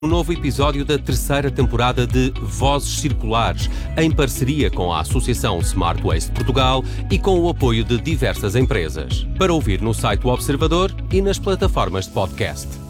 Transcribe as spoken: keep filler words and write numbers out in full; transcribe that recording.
Um novo episódio da terceira temporada de Vozes Circulares, em parceria com a Associação Smart Waste Portugal e com o apoio de diversas empresas. Para ouvir no site do Observador e nas plataformas de podcast.